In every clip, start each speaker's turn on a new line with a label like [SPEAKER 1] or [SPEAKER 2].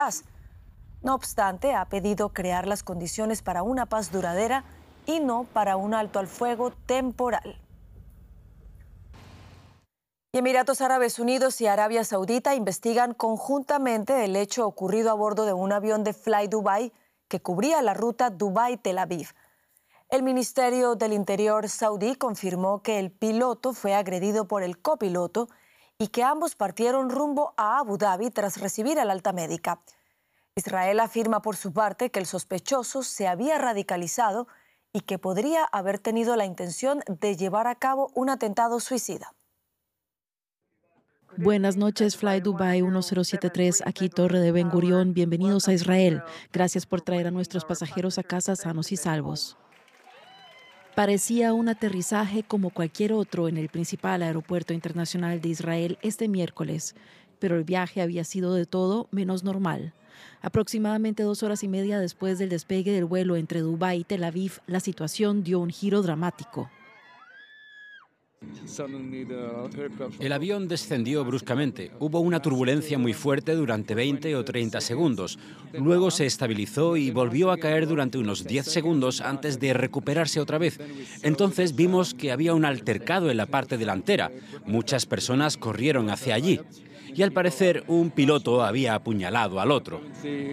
[SPEAKER 1] paz. No obstante, ha pedido crear las condiciones para una paz duradera y no para un alto al fuego temporal. Y Emiratos Árabes Unidos y Arabia Saudita investigan conjuntamente el hecho ocurrido a bordo de un avión de Fly Dubai que cubría la ruta Dubái-Tel Aviv. El Ministerio del Interior saudí confirmó que el piloto fue agredido por el copiloto y que ambos partieron rumbo a Abu Dhabi tras recibir el alta médica. Israel afirma por su parte que el sospechoso se había radicalizado y que podría haber tenido la intención de llevar a cabo un atentado suicida.
[SPEAKER 2] Buenas noches, Fly Dubai 1073, aquí Torre de Ben Gurión. Bienvenidos a Israel. Gracias por traer a nuestros pasajeros a casa sanos y salvos. Parecía un aterrizaje como cualquier otro en el principal aeropuerto internacional de Israel este miércoles, pero el viaje había sido de todo menos normal. Aproximadamente 2 horas y media después del despegue del vuelo entre Dubái y Tel Aviv, la situación dio un giro dramático.
[SPEAKER 3] El avión descendió bruscamente. Hubo una turbulencia muy fuerte durante 20 o 30 segundos. Luego se estabilizó y volvió a caer durante unos 10 segundos antes de recuperarse otra vez. Entonces vimos que había un altercado en la parte delantera. Muchas personas corrieron hacia allí. Y al parecer un piloto había apuñalado al otro.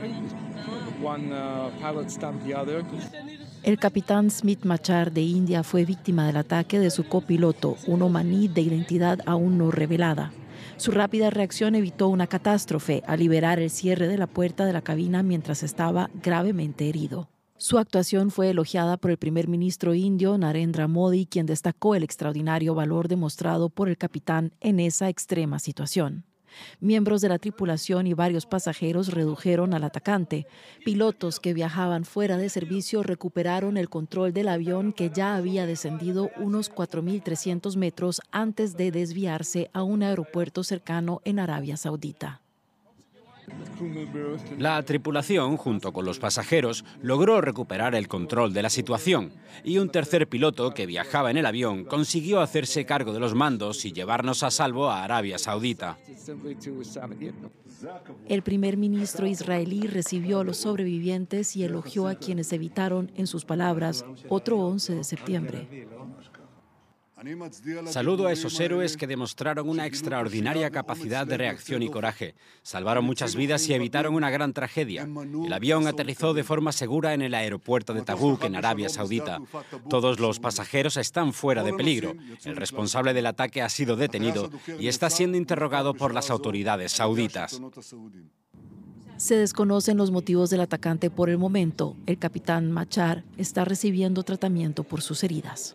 [SPEAKER 2] El capitán Smith Machar de India fue víctima del ataque de su copiloto, un omaní de identidad aún no revelada. Su rápida reacción evitó una catástrofe al liberar el cierre de la puerta de la cabina mientras estaba gravemente herido. Su actuación fue elogiada por el primer ministro indio Narendra Modi, quien destacó el extraordinario valor demostrado por el capitán en esa extrema situación. Miembros de la tripulación y varios pasajeros redujeron al atacante. Pilotos que viajaban fuera de servicio recuperaron el control del avión que ya había descendido unos 4.300 metros antes de desviarse a un aeropuerto cercano en Arabia Saudita.
[SPEAKER 3] La tripulación, junto con los pasajeros, logró recuperar el control de la situación y un tercer piloto que viajaba en el avión consiguió hacerse cargo de los mandos y llevarnos a salvo a Arabia Saudita.
[SPEAKER 2] El primer ministro israelí recibió a los sobrevivientes y elogió a quienes evitaron, en sus palabras, otro 11 de septiembre.
[SPEAKER 3] Saludo a esos héroes que demostraron una extraordinaria capacidad de reacción y coraje. Salvaron muchas vidas y evitaron una gran tragedia. El avión aterrizó de forma segura en el aeropuerto de Tabuk, en Arabia Saudita. Todos los pasajeros están fuera de peligro. El responsable del ataque ha sido detenido y está siendo interrogado por las autoridades sauditas.
[SPEAKER 2] Se desconocen los motivos del atacante por el momento. El capitán Machar está recibiendo tratamiento por sus heridas.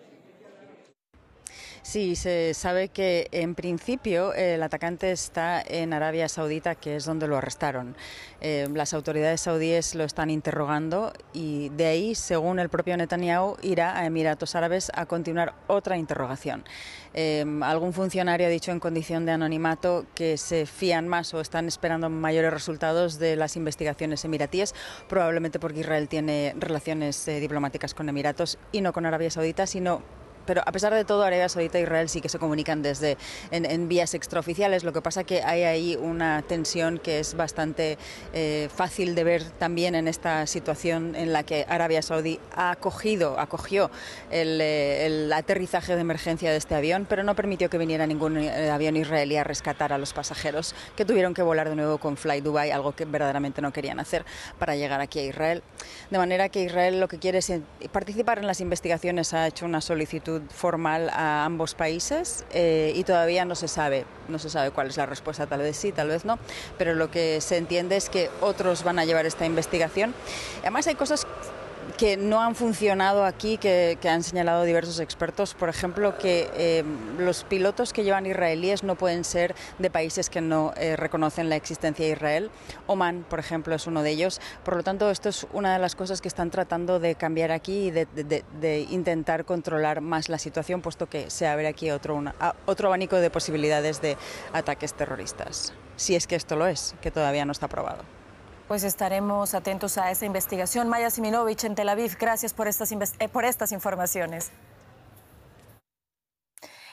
[SPEAKER 4] Sí, se sabe que en principio el atacante está en Arabia Saudita, que es donde lo arrestaron. Las autoridades saudíes lo están interrogando y de ahí, según el propio Netanyahu, irá a Emiratos Árabes a continuar otra interrogación. Algún funcionario ha dicho en condición de anonimato que se fían más o están esperando mayores resultados de las investigaciones emiratíes, probablemente porque Israel tiene relaciones diplomáticas con Emiratos y no con Arabia Saudita, pero a pesar de todo, Arabia Saudita e Israel sí que se comunican en vías extraoficiales. Lo que pasa que hay ahí una tensión que es bastante fácil de ver también en esta situación en la que Arabia Saudí acogió el aterrizaje de emergencia de este avión, pero no permitió que viniera ningún avión israelí a rescatar a los pasajeros, que tuvieron que volar de nuevo con Fly Dubai, algo que verdaderamente no querían hacer para llegar aquí a Israel. De manera que Israel lo que quiere es participar en las investigaciones, ha hecho una solicitud formal a ambos países y todavía no se sabe cuál es la respuesta, tal vez sí, tal vez no, pero lo que se entiende es que otros van a llevar esta investigación. Además hay cosas que no han funcionado aquí, que han señalado diversos expertos. Por ejemplo, que los pilotos que llevan israelíes no pueden ser de países que no reconocen la existencia de Israel. Oman, por ejemplo, es uno de ellos. Por lo tanto, esto es una de las cosas que están tratando de cambiar aquí y de intentar controlar más la situación, puesto que se abre aquí otro abanico de posibilidades de ataques terroristas. Si es que esto lo es, que todavía no está aprobado.
[SPEAKER 1] Pues estaremos atentos a esa investigación. Maya Siminovich en Tel Aviv, gracias por estas informaciones.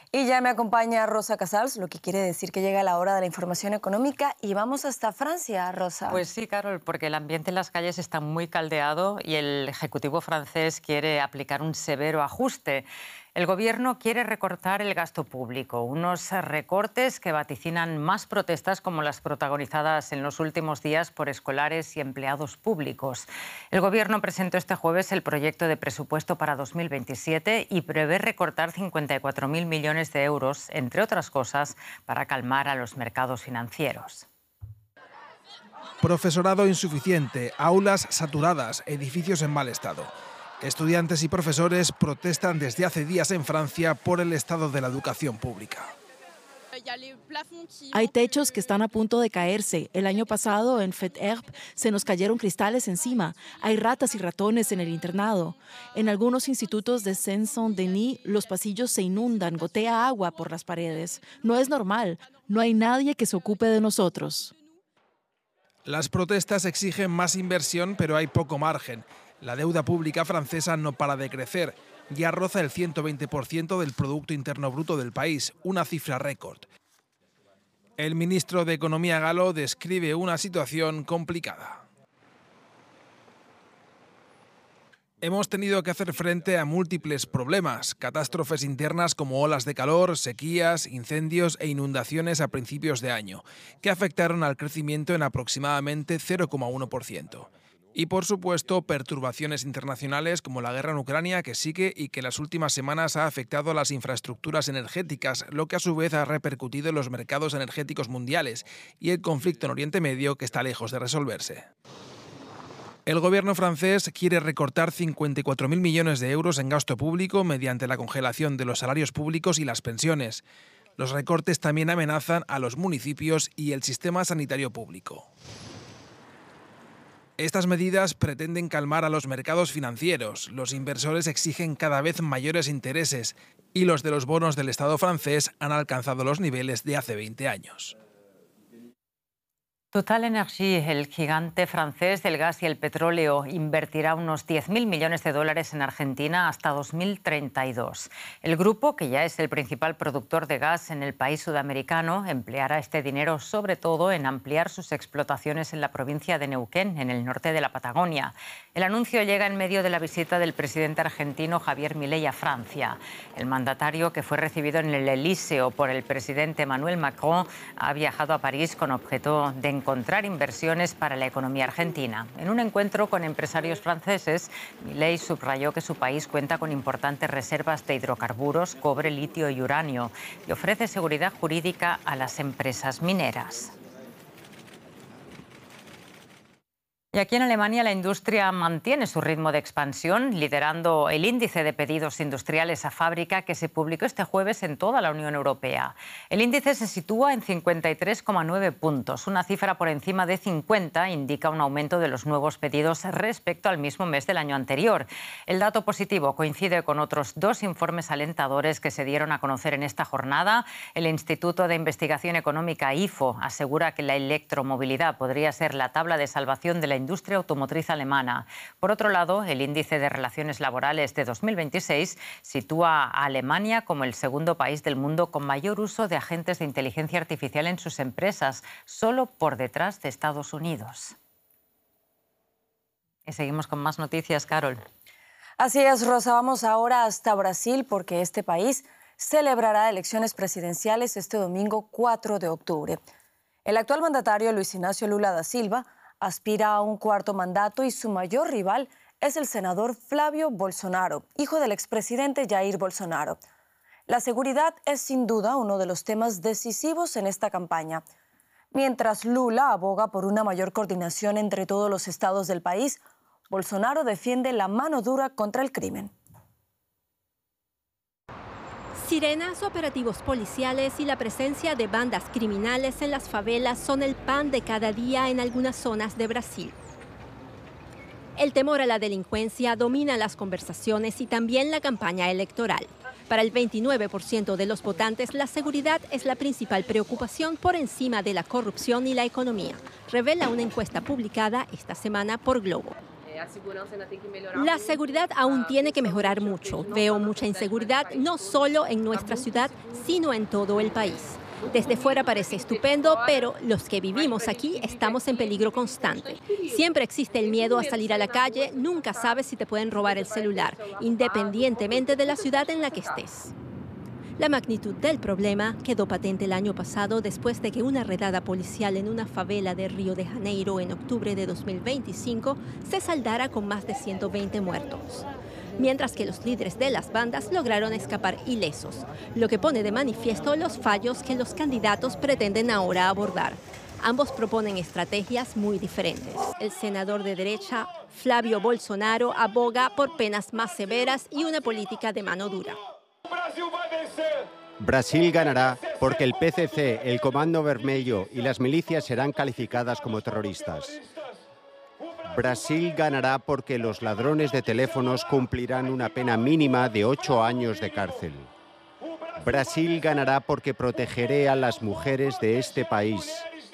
[SPEAKER 1] Y ya me acompaña Rosa Casals, lo que quiere decir que llega la hora de la información económica y vamos hasta Francia, Rosa.
[SPEAKER 5] Pues sí, Carol, porque el ambiente en las calles está muy caldeado y el Ejecutivo francés quiere aplicar un severo ajuste. El Gobierno quiere recortar el gasto público, unos recortes que vaticinan más protestas como las protagonizadas en los últimos días por escolares y empleados públicos. El Gobierno presentó este jueves el proyecto de presupuesto para 2027 y prevé recortar 54.000 millones de euros, entre otras cosas, para calmar a los mercados financieros.
[SPEAKER 6] Profesorado insuficiente, aulas saturadas, edificios en mal estado. Estudiantes y profesores protestan desde hace días en Francia por el estado de la educación pública.
[SPEAKER 2] Hay techos que están a punto de caerse. El año pasado en Fête-Herbe se nos cayeron cristales encima. Hay ratas y ratones en el internado. En algunos institutos de Seine-Saint-Denis los pasillos se inundan, gotea agua por las paredes. No es normal. No hay nadie que se ocupe de nosotros.
[SPEAKER 6] Las protestas exigen más inversión, pero hay poco margen. La deuda pública francesa no para de crecer. Ya roza el 120% del Producto Interno Bruto del país, una cifra récord. El ministro de Economía galo describe una situación complicada. Hemos tenido que hacer frente a múltiples problemas, catástrofes internas como olas de calor, sequías, incendios e inundaciones a principios de año, que afectaron al crecimiento en aproximadamente 0,1%. Y, por supuesto, perturbaciones internacionales como la guerra en Ucrania, que sigue y que en las últimas semanas ha afectado a las infraestructuras energéticas, lo que a su vez ha repercutido en los mercados energéticos mundiales, y el conflicto en Oriente Medio, que está lejos de resolverse. El gobierno francés quiere recortar 54.000 millones de euros en gasto público mediante la congelación de los salarios públicos y las pensiones. Los recortes también amenazan a los municipios y el sistema sanitario público. Estas medidas pretenden calmar a los mercados financieros. Los inversores exigen cada vez mayores intereses y los de los bonos del Estado francés han alcanzado los niveles de hace 20 años.
[SPEAKER 5] Total Energy, el gigante francés del gas y el petróleo, invertirá unos 10.000 millones de dólares en Argentina hasta 2032. El grupo, que ya es el principal productor de gas en el país sudamericano, empleará este dinero sobre todo en ampliar sus explotaciones en la provincia de Neuquén, en el norte de la Patagonia. El anuncio llega en medio de la visita del presidente argentino Javier Milei a Francia. El mandatario, que fue recibido en el Elíseo por el presidente Emmanuel Macron, ha viajado a París con objeto de encontrar inversiones para la economía argentina. En un encuentro con empresarios franceses, Milei subrayó que su país cuenta con importantes reservas de hidrocarburos, cobre, litio y uranio y ofrece seguridad jurídica a las empresas mineras. Y aquí en Alemania la industria mantiene su ritmo de expansión, liderando el índice de pedidos industriales a fábrica que se publicó este jueves en toda la Unión Europea. El índice se sitúa en 53,9 puntos. Una cifra por encima de 50 indica un aumento de los nuevos pedidos respecto al mismo mes del año anterior. El dato positivo coincide con otros dos informes alentadores que se dieron a conocer en esta jornada. El Instituto de Investigación Económica IFO asegura que la electromovilidad podría ser la tabla de salvación de la industria automotriz alemana. Por otro lado, el índice de relaciones laborales de 2026 sitúa a Alemania como el segundo país del mundo con mayor uso de agentes de inteligencia artificial en sus empresas, solo por detrás de Estados Unidos. Y seguimos con más noticias, Carol.
[SPEAKER 1] Así es, Rosa. Vamos ahora hasta Brasil porque este país celebrará elecciones presidenciales este domingo 4 de octubre. El actual mandatario Luis Ignacio Lula da Silva aspira a un cuarto mandato y su mayor rival es el senador Flavio Bolsonaro, hijo del expresidente Jair Bolsonaro. La seguridad es sin duda uno de los temas decisivos en esta campaña. Mientras Lula aboga por una mayor coordinación entre todos los estados del país, Bolsonaro defiende la mano dura contra el crimen.
[SPEAKER 7] Sirenas, operativos policiales y la presencia de bandas criminales en las favelas son el pan de cada día en algunas zonas de Brasil. El temor a la delincuencia domina las conversaciones y también la campaña electoral. Para el 29% de los votantes, la seguridad es la principal preocupación por encima de la corrupción y la economía, revela una encuesta publicada esta semana por Globo. La seguridad aún tiene que mejorar mucho. Veo mucha inseguridad, no solo en nuestra ciudad, sino en todo el país. Desde fuera parece estupendo, pero los que vivimos aquí estamos en peligro constante. Siempre existe el miedo a salir a la calle, nunca sabes si te pueden robar el celular, independientemente de la ciudad en la que estés. La magnitud del problema quedó patente el año pasado después de que una redada policial en una favela de Río de Janeiro en octubre de 2025 se saldara con más de 120 muertos. Mientras que los líderes de las bandas lograron escapar ilesos, lo que pone de manifiesto los fallos que los candidatos pretenden ahora abordar. Ambos proponen estrategias muy diferentes. El senador de derecha, Flavio Bolsonaro, aboga por penas más severas y una política de mano dura.
[SPEAKER 8] Brasil ganará porque el PCC, el Comando Vermelho y las milicias serán calificadas como terroristas. Brasil ganará porque los ladrones de teléfonos cumplirán una pena mínima de 8 años de cárcel. Brasil ganará porque protegeré a las mujeres de este país.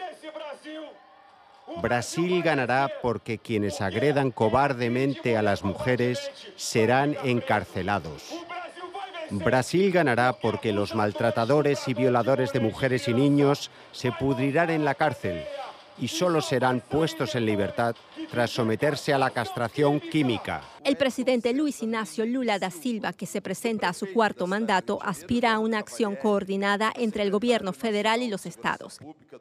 [SPEAKER 8] Brasil ganará porque quienes agredan cobardemente a las mujeres serán encarcelados. Brasil ganará porque los maltratadores y violadores de mujeres y niños se pudrirán en la cárcel y solo serán puestos en libertad tras someterse a la castración química.
[SPEAKER 7] El presidente Luis Ignacio Lula da Silva, que se presenta a su cuarto mandato, aspira a una acción coordinada entre el gobierno federal y los estados.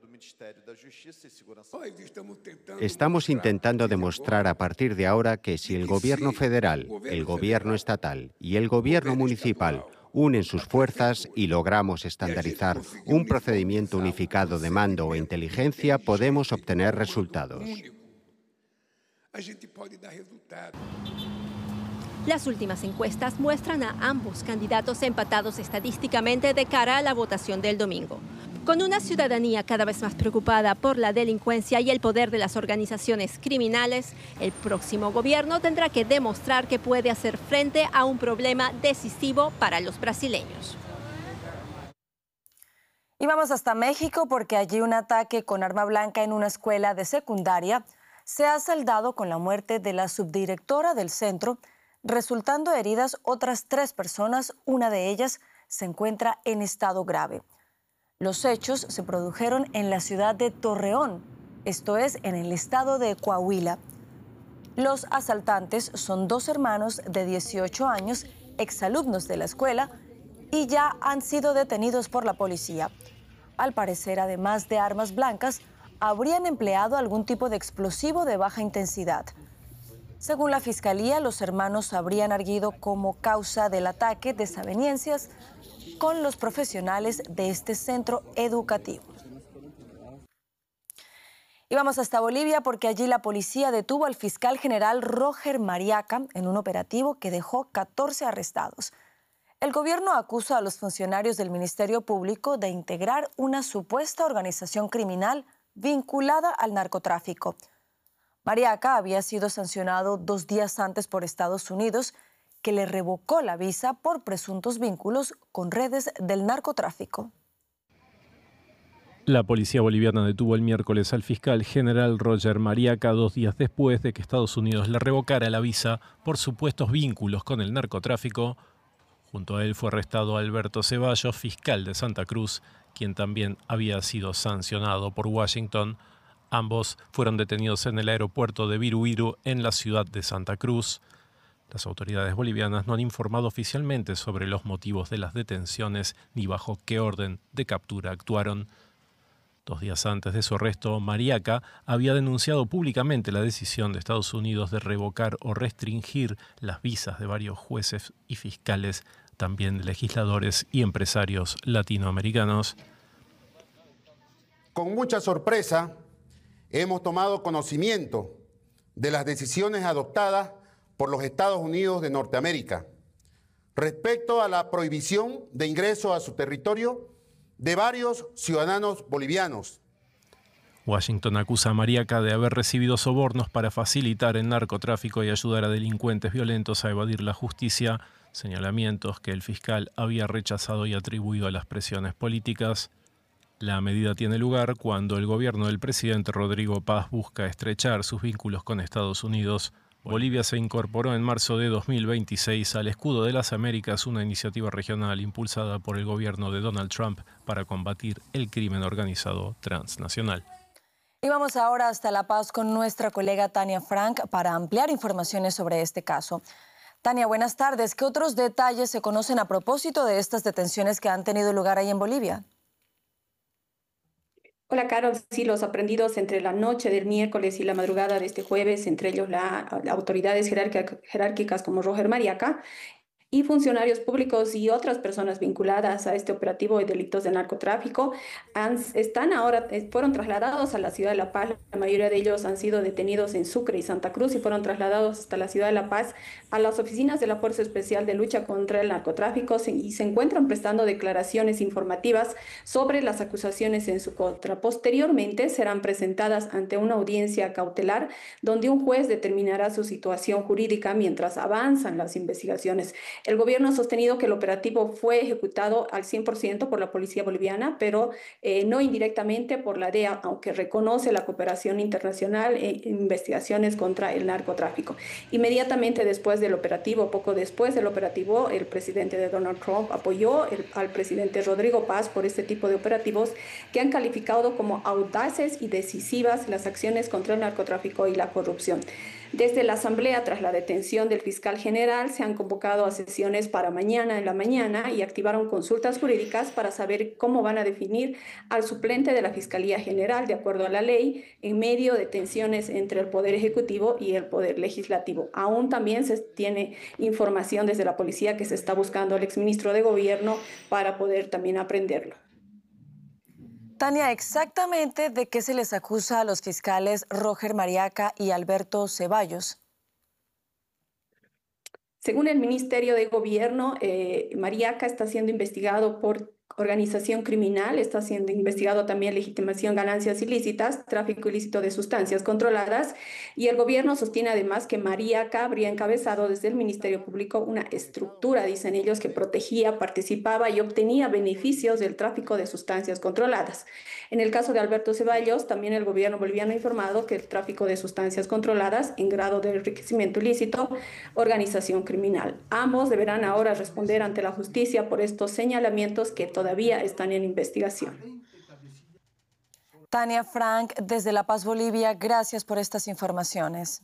[SPEAKER 8] Estamos intentando demostrar a partir de ahora que si el gobierno federal, el gobierno estatal y el gobierno municipal unen sus fuerzas y logramos estandarizar un procedimiento unificado de mando o inteligencia, podemos obtener resultados.
[SPEAKER 7] Las últimas encuestas muestran a ambos candidatos empatados estadísticamente de cara a la votación del domingo. Con una ciudadanía cada vez más preocupada por la delincuencia y el poder de las organizaciones criminales, el próximo gobierno tendrá que demostrar que puede hacer frente a un problema decisivo para los brasileños.
[SPEAKER 1] Y vamos hasta México porque allí un ataque con arma blanca en una escuela de secundaria se ha saldado con la muerte de la subdirectora del centro, resultando heridas otras 3 personas, una de ellas se encuentra en estado grave. Los hechos se produjeron en la ciudad de Torreón, esto es, en el estado de Coahuila. Los asaltantes son 2 hermanos de 18 años, exalumnos de la escuela, y ya han sido detenidos por la policía. Al parecer, además de armas blancas, habrían empleado algún tipo de explosivo de baja intensidad. Según la Fiscalía, los hermanos habrían arguido como causa del ataque desavenencias con los profesionales de este centro educativo. Y vamos hasta Bolivia porque allí la policía detuvo al fiscal general Roger Mariaca en un operativo que dejó 14 arrestados. El gobierno acusa a los funcionarios del Ministerio Público de integrar una supuesta organización criminal vinculada al narcotráfico. Mariaca había sido sancionado 2 días antes por Estados Unidos, que le revocó la visa por presuntos vínculos con redes del narcotráfico.
[SPEAKER 9] La policía boliviana detuvo el miércoles al fiscal general Roger Mariaca 2 días después de que Estados Unidos le revocara la visa por supuestos vínculos con el narcotráfico. Junto a él fue arrestado Alberto Ceballos, fiscal de Santa Cruz, quien también había sido sancionado por Washington. Ambos fueron detenidos en el aeropuerto de Viruiru, en la ciudad de Santa Cruz. Las autoridades bolivianas no han informado oficialmente sobre los motivos de las detenciones ni bajo qué orden de captura actuaron. 2 días antes de su arresto, Mariaca había denunciado públicamente la decisión de Estados Unidos de revocar o restringir las visas de varios jueces y fiscales, también de legisladores y empresarios latinoamericanos.
[SPEAKER 10] Con mucha sorpresa, hemos tomado conocimiento de las decisiones adoptadas por los Estados Unidos de Norteamérica respecto a la prohibición de ingreso a su territorio de varios ciudadanos bolivianos.
[SPEAKER 9] Washington acusa a Mariaca de haber recibido sobornos para facilitar el narcotráfico y ayudar a delincuentes violentos a evadir la justicia, señalamientos que el fiscal había rechazado y atribuido a las presiones políticas. La medida tiene lugar cuando el gobierno del presidente Rodrigo Paz busca estrechar sus vínculos con Estados Unidos. Bolivia se incorporó en marzo de 2026 al Escudo de las Américas, una iniciativa regional impulsada por el gobierno de Donald Trump para combatir el crimen organizado transnacional.
[SPEAKER 1] Y vamos ahora hasta La Paz con nuestra colega Tania Frank para ampliar informaciones sobre este caso. Tania, buenas tardes. ¿Qué otros detalles se conocen a propósito de estas detenciones que han tenido lugar ahí en Bolivia?
[SPEAKER 11] Hola, Carol. Sí, los aprendidos entre la noche del miércoles y la madrugada de este jueves, entre ellos las autoridades jerárquicas como Roger Mariaca, y funcionarios públicos y otras personas vinculadas a este operativo de delitos de narcotráfico fueron trasladados a la ciudad de La Paz. La mayoría de ellos han sido detenidos en Sucre y Santa Cruz y fueron trasladados hasta la ciudad de La Paz a las oficinas de la Fuerza Especial de Lucha contra el Narcotráfico y se encuentran prestando declaraciones informativas sobre las acusaciones en su contra. Posteriormente serán presentadas ante una audiencia cautelar donde un juez determinará su situación jurídica mientras avanzan las investigaciones. El gobierno ha sostenido que el operativo fue ejecutado al 100% por la policía boliviana, pero no indirectamente por la DEA, aunque reconoce la cooperación internacional en investigaciones contra el narcotráfico. Inmediatamente después del operativo, poco después del operativo, el presidente de Donald Trump apoyó al presidente Rodrigo Paz por este tipo de operativos que han calificado como audaces y decisivas las acciones contra el narcotráfico y la corrupción. Desde la Asamblea, tras la detención del fiscal general, se han convocado a sesiones para mañana en la mañana y activaron consultas jurídicas para saber cómo van a definir al suplente de la Fiscalía General, de acuerdo a la ley, en medio de tensiones entre el Poder Ejecutivo y el Poder Legislativo. Aún también se tiene información desde la policía que se está buscando al exministro de Gobierno para poder también aprenderlo.
[SPEAKER 1] Tania, ¿exactamente de qué se les acusa a los fiscales Roger Mariaca y Alberto Ceballos?
[SPEAKER 11] Según el Ministerio de Gobierno, Mariaca está siendo investigado por organización criminal, está siendo investigado también legitimación, ganancias ilícitas, tráfico ilícito de sustancias controladas, y el gobierno sostiene además que Mariaca habría encabezado desde el Ministerio Público una estructura, dicen ellos, que protegía, participaba y obtenía beneficios del tráfico de sustancias controladas. En el caso de Alberto Ceballos, también el gobierno boliviano ha informado que el tráfico de sustancias controladas en grado de enriquecimiento ilícito, organización criminal. Ambos deberán ahora responder ante la justicia por estos señalamientos que todavía están en investigación.
[SPEAKER 1] Tania Frank, desde La Paz, Bolivia, gracias por estas informaciones.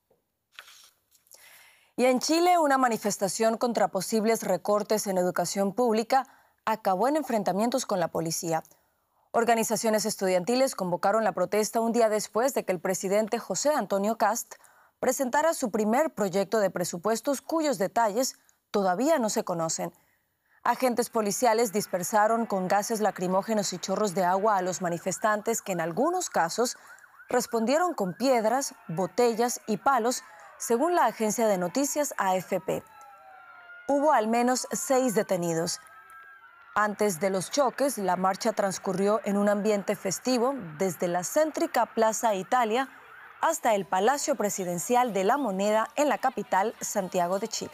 [SPEAKER 1] Y en Chile, una manifestación contra posibles recortes en educación pública acabó en enfrentamientos con la policía. Organizaciones estudiantiles convocaron la protesta un día después de que el presidente José Antonio Kast presentara su primer proyecto de presupuestos cuyos detalles todavía no se conocen. Agentes policiales dispersaron con gases lacrimógenos y chorros de agua a los manifestantes que en algunos casos respondieron con piedras, botellas y palos, según la agencia de noticias AFP. Hubo al menos 6 detenidos. Antes de los choques, la marcha transcurrió en un ambiente festivo desde la céntrica Plaza Italia hasta el Palacio Presidencial de la Moneda en la capital, Santiago de Chile.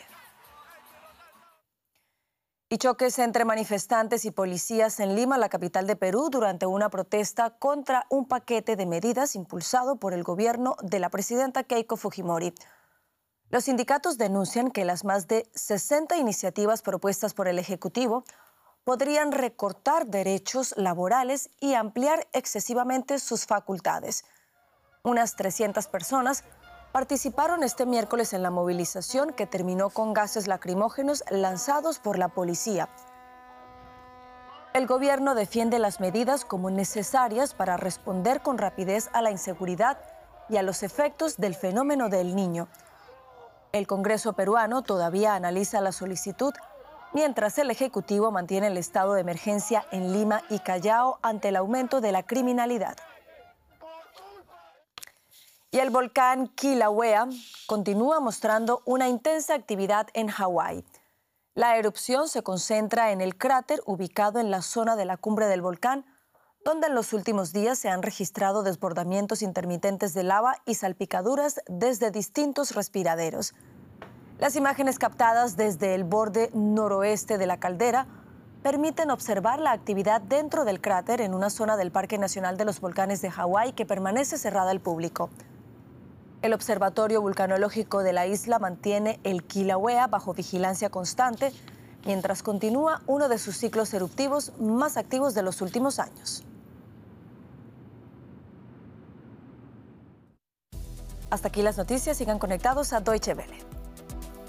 [SPEAKER 1] Y choques entre manifestantes y policías en Lima, la capital de Perú, durante una protesta contra un paquete de medidas impulsado por el gobierno de la presidenta Keiko Fujimori. Los sindicatos denuncian que las más de 60 iniciativas propuestas por el Ejecutivo podrían recortar derechos laborales y ampliar excesivamente sus facultades. Unas 300 personas participaron este miércoles en la movilización que terminó con gases lacrimógenos lanzados por la policía. El gobierno defiende las medidas como necesarias para responder con rapidez a la inseguridad y a los efectos del fenómeno del Niño. El Congreso peruano todavía analiza la solicitud, mientras el Ejecutivo mantiene el estado de emergencia en Lima y Callao ante el aumento de la criminalidad. Y el volcán Kilauea continúa mostrando una intensa actividad en Hawái. La erupción se concentra en el cráter ubicado en la zona de la cumbre del volcán, donde en los últimos días se han registrado desbordamientos intermitentes de lava y salpicaduras desde distintos respiraderos. Las imágenes captadas desde el borde noroeste de la caldera permiten observar la actividad dentro del cráter en una zona del Parque Nacional de los Volcanes de Hawái que permanece cerrada al público. El Observatorio Vulcanológico de la isla mantiene el Kilauea bajo vigilancia constante, mientras continúa uno de sus ciclos eruptivos más activos de los últimos años. Hasta aquí las noticias. Sigan conectados a Deutsche Welle.